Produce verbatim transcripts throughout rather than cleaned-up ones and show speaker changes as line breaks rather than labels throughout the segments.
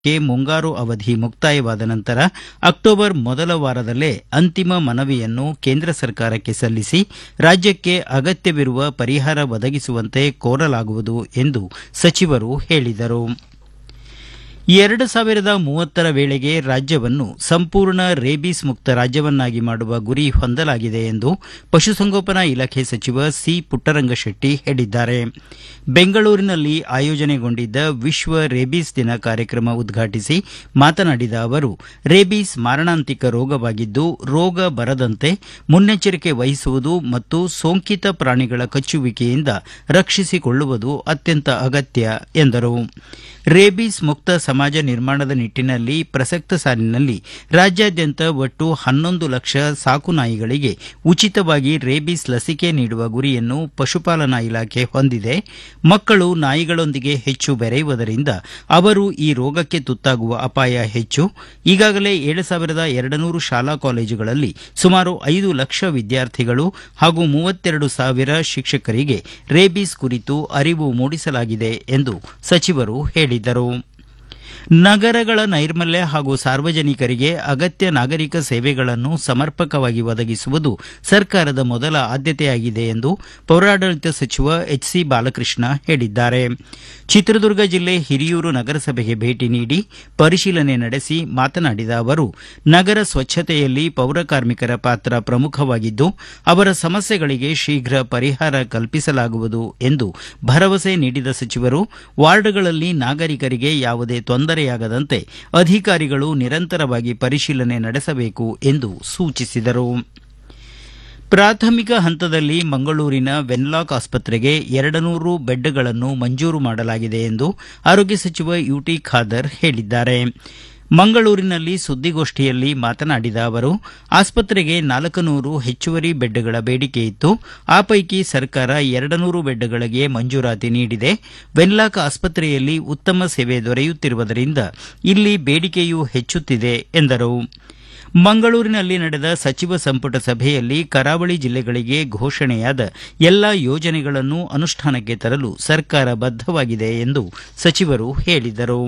K ಮುಂಗಾರು ಅವಧಿ ಮುಕ್ತಾಯವಾದ ನಂತರ ಅಕ್ಟೋಬರ್ ಮೊದಲ ವಾರದಲ್ಲೇ ಅಂತಿಮ ಮನವಿಯನ್ನು ಕೇಂದ್ರ ಸರ್ಕಾರಕ್ಕೆ ಸಲ್ಲಿಸಿ ರಾಜ್ಯಕ್ಕೆ ಅಗತ್ಯವಿರುವ ಪರಿಹಾರ ಒದಗಿಸುವಂತೆ ಕೋರಲಾಗುವುದು ಎಂದು ಸಚಿವರು ಹೇಳಿದರು. ಎರಡು ಸಾವಿರದ ಮೂವತ್ತರ ವೇಳೆಗೆ ರಾಜ್ಯವನ್ನು ಸಂಪೂರ್ಣ ರೇಬೀಸ್ ಮುಕ್ತ ರಾಜ್ಯವನ್ನಾಗಿ ಮಾಡುವ ಗುರಿ ಹೊಂದಲಾಗಿದೆ ಎಂದು ಪಶುಸಂಗೋಪನಾ ಇಲಾಖೆ ಸಚಿವ ಸಿ ಪುಟ್ಟರಂಗಶೆಟ್ಟಿ ಹೇಳಿದ್ದಾರೆ. ಬೆಂಗಳೂರಿನಲ್ಲಿ ಆಯೋಜನೆಗೊಂಡಿದ್ದ ವಿಶ್ವ ರೇಬೀಸ್ ದಿನ ಕಾರ್ಯಕ್ರಮ ಉದ್ಘಾಟಿಸಿ ಮಾತನಾಡಿದ ಅವರು, ರೇಬೀಸ್ ಮಾರಣಾಂತಿಕ ರೋಗವಾಗಿದ್ದು ರೋಗ ಬರದಂತೆ ಮುನ್ನೆಚ್ಚರಿಕೆ ವಹಿಸುವುದು ಮತ್ತು ಸೋಂಕಿತ ಪ್ರಾಣಿಗಳ ಕಚ್ಚುವಿಕೆಯಿಂದ ರಕ್ಷಿಸಿಕೊಳ್ಳುವುದು ಅತ್ಯಂತ ಅಗತ್ಯ ಎಂದರು. ರೇಬೀಸ್ ಮುಕ್ತ ಸಮಾಜ ನಿರ್ಮಾಣದ ನಿಟ್ಟಿನಲ್ಲಿ ಪ್ರಸಕ್ತ ಸಾಲಿನಲ್ಲಿ ರಾಜ್ಯಾದ್ಯಂತ ಒಟ್ಟು ಹನ್ನೊಂದು ಲಕ್ಷ ಸಾಕು ನಾಯಿಗಳಿಗೆ ಉಚಿತವಾಗಿ ರೇಬೀಸ್ ಲಸಿಕೆ ನೀಡುವ ಗುರಿಯನ್ನು ಪಶುಪಾಲನಾ ಇಲಾಖೆ ಹೊಂದಿದೆ. ಮಕ್ಕಳು ನಾಯಿಗಳೊಂದಿಗೆ ಹೆಚ್ಚು ಬೆರೆಯುವುದರಿಂದ ಅವರು ಈ ರೋಗಕ್ಕೆ ತುತ್ತಾಗುವ ಅಪಾಯ ಹೆಚ್ಚು. ಈಗಾಗಲೇ ಏಳು ಸಾವಿರದ ಎರಡು ನೂರು ಶಾಲಾ ಕಾಲೇಜುಗಳಲ್ಲಿ ಸುಮಾರು ಐದು ಲಕ್ಷ ವಿದ್ಯಾರ್ಥಿಗಳು ಹಾಗೂ ಮೂವತ್ತೆರಡು ಸಾವಿರ ಶಿಕ್ಷಕರಿಗೆ ರೇಬೀಸ್ ಕುರಿತು ಅರಿವು ಮೂಡಿಸಲಾಗಿದೆ ಎಂದು ಸಚಿವರು ಹೇಳಿದರು. ನಗರಗಳ ನೈರ್ಮಲ್ಯ ಹಾಗೂ ಸಾರ್ವಜನಿಕರಿಗೆ ಅಗತ್ಯ ನಾಗರಿಕ ಸೇವೆಗಳನ್ನು ಸಮರ್ಪಕವಾಗಿ ಒದಗಿಸುವುದು ಸರ್ಕಾರದ ಮೊದಲ ಆದ್ಯತೆಯಾಗಿದೆ ಎಂದು ಪೌರಾಡಳಿತ ಸಚಿವ ಎಚ್ ಸಿ ಬಾಲಕೃಷ್ಣ ಹೇಳಿದ್ದಾರೆ. ಚಿತ್ರದುರ್ಗ ಜಿಲ್ಲೆ ಹಿರಿಯೂರು ನಗರಸಭೆಗೆ ಭೇಟಿ ನೀಡಿ ಪರಿಶೀಲನೆ ನಡೆಸಿ ಮಾತನಾಡಿದ ಅವರು, ನಗರ ಸ್ವಚ್ಛತೆಯಲ್ಲಿ ಪೌರ ಕಾರ್ಮಿಕರ ಪಾತ್ರ ಪ್ರಮುಖವಾಗಿದ್ದು ಅವರ ಸಮಸ್ಯೆಗಳಿಗೆ ಶೀಘ್ರ ಪರಿಹಾರ ಕಲ್ಪಿಸಲಾಗುವುದು ಎಂದು ಭರವಸೆ ನೀಡಿದ ಸಚಿವರು, ವಾರ್ಡ್ಗಳಲ್ಲಿ ನಾಗರಿಕರಿಗೆ ಯಾವುದೇ ತೊಂದರೆಯಾಗದಂತೆ ಅಧಿಕಾರಿಗಳು ನಿರಂತರವಾಗಿ ಪರಿಶೀಲನೆ ನಡೆಸಬೇಕು ಎಂದು ಸೂಚಿಸಿದರು. ಪ್ರಾಥಮಿಕ ಹಂತದಲ್ಲಿ ಮಂಗಳೂರಿನ ವೆನ್ಲಾಕ್ ಆಸ್ಪತ್ರೆಗೆ ಎರಡು ನೂರು ಬೆಡ್ಗಳನ್ನು ಮಂಜೂರು ಮಾಡಲಾಗಿದೆ ಎಂದು ಆರೋಗ್ಯ ಸಚಿವ ಯುಟಿ ಖಾದರ್ ಹೇಳಿದ್ದಾರೆ. ಮಂಗಳೂರಿನಲ್ಲಿ ಸುದ್ದಿಗೋಷ್ಠಿಯಲ್ಲಿ ಮಾತನಾಡಿದ ಅವರು, ಆಸ್ಪತ್ರೆಗೆ ನಾಲ್ಕು ನೂರು ಹೆಚ್ಚುವರಿ ಬೆಡ್ಗಳ ಬೇಡಿಕೆ ಇತ್ತು. ಆ ಪೈಕಿ ಸರ್ಕಾರ ಎರಡು ನೂರು ಬೆಡ್ಗಳಿಗೆ ಮಂಜೂರಾತಿ ನೀಡಿದೆ. ವೆನ್ಲಾಕ್ ಆಸ್ಪತ್ರೆಯಲ್ಲಿ ಉತ್ತಮ ಸೇವೆ ದೊರೆಯುತ್ತಿರುವುದರಿಂದ ಇಲ್ಲಿ ಬೇಡಿಕೆಯೂ ಹೆಚ್ಚುತ್ತಿದೆ ಎಂದರು. ಮಂಗಳೂರಿನಲ್ಲಿ ನಡೆದ ಸಚಿವ ಸಂಪುಟ ಸಭೆಯಲ್ಲಿ ಕರಾವಳಿ ಜಿಲ್ಲೆಗಳಿಗೆ ಘೋಷಣೆಯಾದ ಎಲ್ಲಾ ಯೋಜನೆಗಳನ್ನು ಅನುಷ್ಠಾನಕ್ಕೆ ತರಲು ಸರ್ಕಾರ ಬದ್ಧವಾಗಿದೆ ಎಂದು ಸಚಿವರು ಹೇಳಿದರು.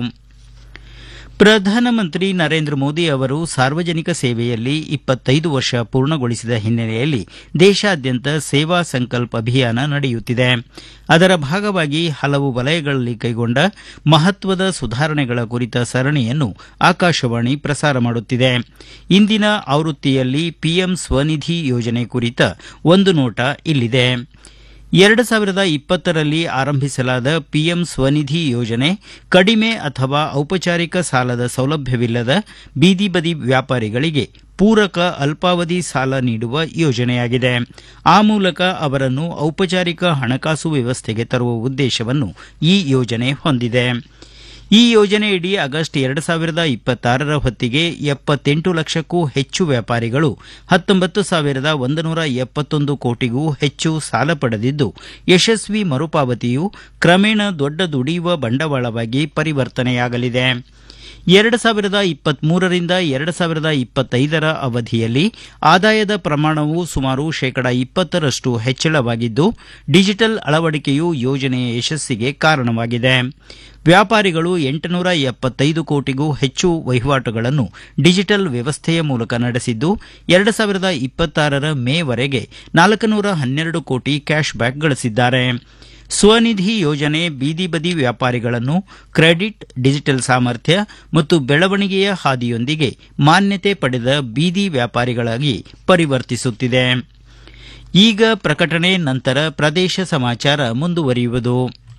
ಪ್ರಧಾನಮಂತ್ರಿ ನರೇಂದ್ರ ಮೋದಿ ಅವರು ಸಾರ್ವಜನಿಕ ಸೇವೆಯಲ್ಲಿ ಇಪ್ಪತ್ತೈದು ವರ್ಷ ಪೂರ್ಣಗೊಳಿಸಿದ ಹಿನ್ನೆಲೆಯಲ್ಲಿ ದೇಶಾದ್ಯಂತ ಸೇವಾ ಸಂಕಲ್ಪ ಅಭಿಯಾನ ನಡೆಯುತ್ತಿದೆ. ಅದರ ಭಾಗವಾಗಿ ಹಲವು ವಲಯಗಳಲ್ಲಿ ಕೈಗೊಂಡ ಮಹತ್ವದ ಸುಧಾರಣೆಗಳ ಕುರಿತ ಸರಣಿಯನ್ನು ಆಕಾಶವಾಣಿ ಪ್ರಸಾರ ಮಾಡುತ್ತಿದೆ. ಇಂದಿನ ಆವೃತ್ತಿಯಲ್ಲಿ ಪಿಎಂ ಸ್ವನಿಧಿ ಯೋಜನೆ ಕುರಿತ ಒಂದು ನೋಟ ಇಲ್ಲಿದೆ. ಎರಡು ಸಾವಿರದ ಇಪ್ಪತ್ತರಲ್ಲಿ ಆರಂಭಿಸಲಾದ ಪಿಎಂ ಸ್ವನಿಧಿ ಯೋಜನೆ ಕಡಿಮೆ ಅಥವಾ ಔಪಚಾರಿಕ ಸಾಲದ ಸೌಲಭ್ಯವಿಲ್ಲದ ಬೀದಿ ಬದಿ ವ್ಯಾಪಾರಿಗಳಿಗೆ ಪೂರಕ ಅಲ್ಪಾವಧಿ ಸಾಲ ನೀಡುವ ಯೋಜನೆಯಾಗಿದೆ. ಆ ಮೂಲಕ ಅವರನ್ನು ಔಪಚಾರಿಕ ಹಣಕಾಸು ವ್ಯವಸ್ಥೆಗೆ ತರುವ ಉದ್ದೇಶವನ್ನು ಈ ಯೋಜನೆ ಹೊಂದಿದೆ. ಈ ಯೋಜನೆಯಡಿ ಆಗಸ್ಟ್ ಎರಡು ಸಾವಿರದ ಇಪ್ಪತ್ತಾರರ ಹೊತ್ತಿಗೆ ಎಪ್ಪತ್ತೆಂಟು ಲಕ್ಷಕ್ಕೂ ಹೆಚ್ಚು ವ್ಯಾಪಾರಿಗಳು ಹತ್ತೊಂಬತ್ತು ಸಾವಿರದ ಒಂದು ನೂರ ಎಪ್ಪತ್ತೊಂದು ಕೋಟಿಗೂ ಹೆಚ್ಚು ಸಾಲ ಪಡೆದಿದ್ದು, ಯಶಸ್ವಿ ಮರುಪಾವತಿಯು ಕ್ರಮೇಣ ದೊಡ್ಡ ದುಡಿಯುವ ಬಂಡವಾಳವಾಗಿ ಪರಿವರ್ತನೆಯಾಗಲಿದೆ. ಎರಡು ಸಾವಿರದ ಇಪ್ಪತ್ಮೂರರಿಂದ ಎರಡು ಸಾವಿರದ ಇಪ್ಪತ್ತೈದರ ಅವಧಿಯಲ್ಲಿ ಆದಾಯದ ಪ್ರಮಾಣವು ಸುಮಾರು ಶೇಕಡಾ ಇಪ್ಪತ್ತರಷ್ಟು ಹೆಚ್ಚಳವಾಗಿದ್ದು, ಡಿಜಿಟಲ್ ಅಳವಡಿಕೆಯು ಯೋಜನೆಯ ಯಶಸ್ಸಿಗೆ ಕಾರಣವಾಗಿದೆ. ವ್ಯಾಪಾರಿಗಳು ಎಂಟುನೂರ ಎಪ್ಪತ್ತೈದು ಕೋಟಿಗೂ ಹೆಚ್ಚು ವಹಿವಾಟುಗಳನ್ನು ಡಿಜಿಟಲ್ ವ್ಯವಸ್ಥೆಯ ಮೂಲಕ ನಡೆಸಿದ್ದು, ಎರಡು ಸಾವಿರದ ಇಪ್ಪತ್ತಾರರ ಮೇವರೆಗೆ ನಾಲ್ಕುನೂರ ಹನ್ನೆರಡು ಕೋಟಿ ಕ್ಯಾಶ್ ಬ್ಯಾಕ್ ಗಳಿಸಿದ್ದಾರೆ. ಸ್ವನಿಧಿ ಯೋಜನೆ ಬೀದಿ ಬದಿ ವ್ಯಾಪಾರಿಗಳನ್ನು ಕ್ರೆಡಿಟ್, ಡಿಜಿಟಲ್ ಸಾಮರ್ಥ್ಯ ಮತ್ತು ಬೆಳವಣಿಗೆಯ ಹಾದಿಯೊಂದಿಗೆ ಮಾನ್ಯತೆ ಪಡೆದ ಬೀದಿ ವ್ಯಾಪಾರಿಗಳಾಗಿ ಪರಿವರ್ತಿಸುತ್ತಿದೆ. ಈಗ ಪ್ರಕಟಣೆ, ನಂತರ ಪ್ರದೇಶ ಸಮಾಚಾರ ಮುಂದುವರಿಯುವುದು.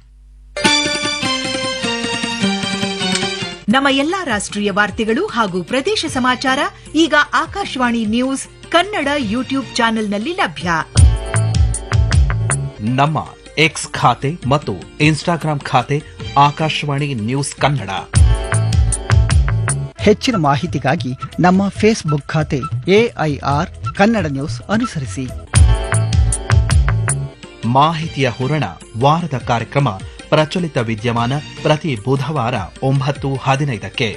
ನಮ್ಮ ಎಲ್ಲಾ ರಾಷ್ಟ್ರೀಯ ವಾರ್ತೆಗಳು ಹಾಗೂ ಪ್ರದೇಶ ಸಮಾಚಾರ ಈಗ ಆಕಾಶವಾಣಿ ನ್ಯೂಸ್ ಕನ್ನಡ ಯೂಟ್ಯೂಬ್ ಚಾನೆಲ್ನಲ್ಲಿ ಲಭ್ಯ.
ನಮ್ಮ ಎಕ್ಸ್ ಖಾತೆ ಮತ್ತು ಇನ್ಸ್ಟಾಗ್ರಾಂ ಖಾತೆ ಆಕಾಶವಾಣಿ ನ್ಯೂಸ್ ಕನ್ನಡ.
ಹೆಚ್ಚಿನ ಮಾಹಿತಿಗಾಗಿ ನಮ್ಮ ಫೇಸ್ಬುಕ್ ಖಾತೆ ಎಐಆರ್ ಕನ್ನಡ ನ್ಯೂಸ್ ಅನುಸರಿಸಿ.
ಮಾಹಿತಿಯ ಹೂರಣ ವಾರದ ಕಾರ್ಯಕ್ರಮ ಪ್ರಚಲಿತ ವಿದ್ಯಮಾನ ಪ್ರತಿ ಬುಧವಾರ ಒಂಬತ್ತು ಹದಿನೈದಕ್ಕೆ.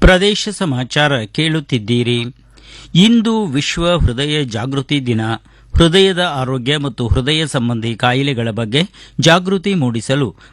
ಪ್ರದೇಶ ಸಮಾಚಾರ ಕೇಳುತ್ತಿದ್ದೀರಿ. ಇಂದು ವಿಶ್ವ ಹೃದಯ ಜಾಗೃತಿ ದಿನ. ಹೃದಯದ ಆರೋಗ್ಯ ಮತ್ತು ಹೃದಯ ಸಂಬಂಧಿ ಕಾಯಿಲೆಗಳ ಬಗ್ಗೆ ಜಾಗೃತಿ ಮೂಡಿಸಲು